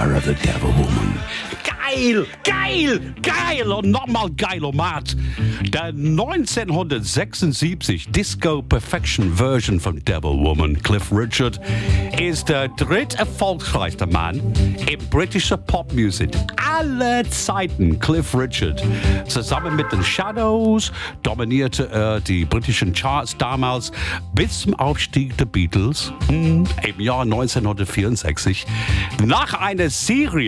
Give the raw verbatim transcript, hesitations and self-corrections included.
Sarah the Devil Woman. Geil, geil, geil und nochmal geilomat. Der neunzehnhundertsechsundsiebzig Disco Perfection Version von Devil Woman, Cliff Richard, ist der dritt erfolgreichste Mann im britischen Popmusik aller Zeiten. Cliff Richard. Zusammen mit den Shadows dominierte er die britischen Charts damals bis zum Aufstieg der Beatles hm, im Jahr neunzehnhundertvierundsechzig. Nach einer Serie